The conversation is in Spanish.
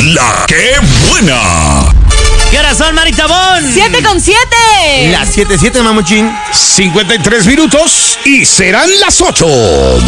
La que buena. ¿Qué horas son, Maritabón? 7:07. Las 7:07, mamuchín. 53 minutos y serán las 8.